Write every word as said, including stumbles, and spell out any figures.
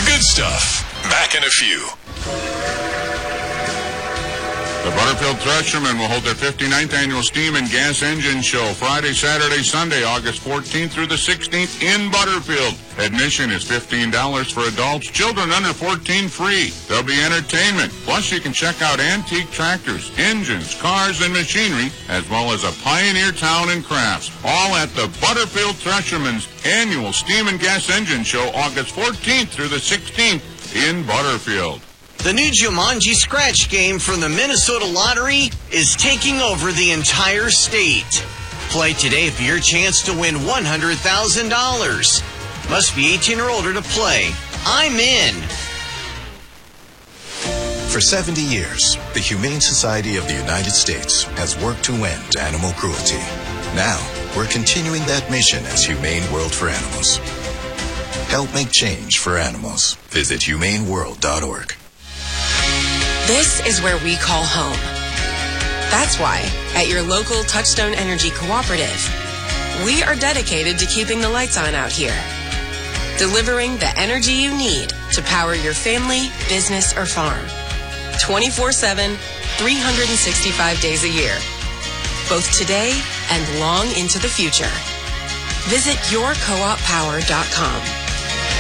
The good stuff. Back in a few. The Butterfield Threshermen will hold their fifty-ninth annual Steam and Gas Engine Show Friday, Saturday, Sunday, August fourteenth through the sixteenth in Butterfield. Admission is fifteen dollars for adults, children under fourteen free. There'll be entertainment. Plus, you can check out antique tractors, engines, cars, and machinery, as well as a pioneer town and crafts. All at the Butterfield Threshermen's annual Steam and Gas Engine Show August fourteenth through the sixteenth in Butterfield. The new Jumanji Scratch game from the Minnesota Lottery is taking over the entire state. Play today for your chance to win one hundred thousand dollars. Must be eighteen or older to play. I'm in. For seventy years, the Humane Society of the United States has worked to end animal cruelty. Now, we're continuing that mission as Humane World for Animals. Help make change for animals. Visit humane world dot org. This is where we call home. That's why, at your local Touchstone Energy Cooperative, we are dedicated to keeping the lights on out here, delivering the energy you need to power your family, business, or farm, twenty-four seven, three hundred sixty-five days a year, both today and long into the future. Visit your co op power dot com.